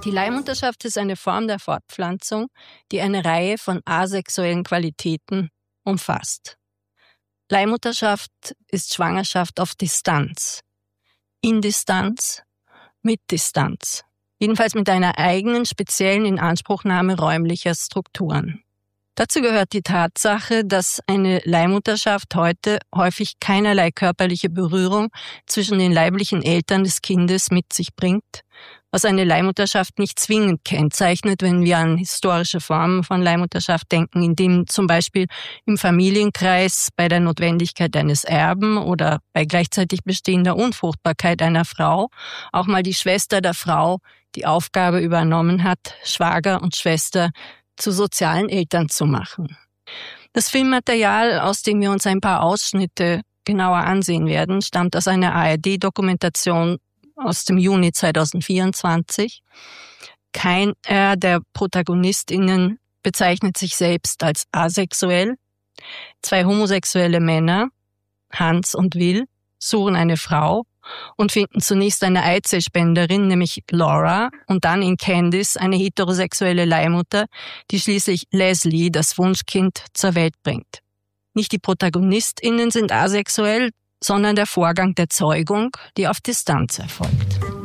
Die Leihmutterschaft ist eine Form der Fortpflanzung, die eine Reihe von asexuellen Qualitäten umfasst. Leihmutterschaft ist Schwangerschaft auf Distanz, in Distanz, mit Distanz, jedenfalls mit einer eigenen speziellen Inanspruchnahme räumlicher Strukturen. Dazu gehört die Tatsache, dass eine Leihmutterschaft heute häufig keinerlei körperliche Berührung zwischen den leiblichen Eltern des Kindes mit sich bringt, was eine Leihmutterschaft nicht zwingend kennzeichnet, wenn wir an historische Formen von Leihmutterschaft denken, in denen zum Beispiel im Familienkreis bei der Notwendigkeit eines Erben oder bei gleichzeitig bestehender Unfruchtbarkeit einer Frau auch mal die Schwester der Frau die Aufgabe übernommen hat, Schwager und Schwester zu sozialen Eltern zu machen. Das Filmmaterial, aus dem wir uns ein paar Ausschnitte genauer ansehen werden, stammt aus einer ARD-Dokumentation aus dem Juni 2024. Keiner der ProtagonistInnen bezeichnet sich selbst als asexuell. 2 homosexuelle Männer, Hans und Will, suchen eine Frau und finden zunächst eine Eizellspenderin, nämlich Laura, und dann in Candice eine heterosexuelle Leihmutter, die schließlich Leslie, das Wunschkind, zur Welt bringt. Nicht die ProtagonistInnen sind asexuell, sondern der Vorgang der Zeugung, die auf Distanz erfolgt.